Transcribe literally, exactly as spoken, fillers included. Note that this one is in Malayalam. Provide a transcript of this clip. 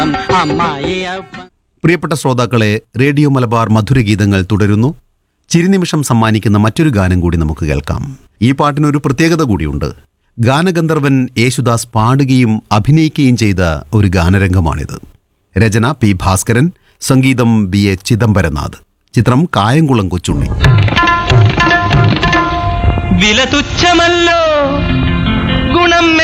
പ്രിയപ്പെട്ട ശ്രോതാക്കളെ, റേഡിയോ മലബാർ മധുരഗീതങ്ങൾ തുടരുന്നു. ചിരിനിമിഷം സമ്മാനിക്കുന്ന മറ്റൊരു ഗാനം കൂടി നമുക്ക് കേൾക്കാം. ഈ പാട്ടിനൊരു പ്രത്യേകത കൂടിയുണ്ട്. ഗാനഗന്ധർവൻ യേശുദാസ് പാടുകയും അഭിനയിക്കുകയും ചെയ്ത ഒരു ഗാനരംഗമാണിത്. രചന പി ഭാസ്കരൻ, സംഗീതം ബി എ ചിദംബരനാഥ്. ചിത്രം കായംകുളം കൊച്ചുണ്ണി. വില തുച്ഛമല്ലോ ഗുണം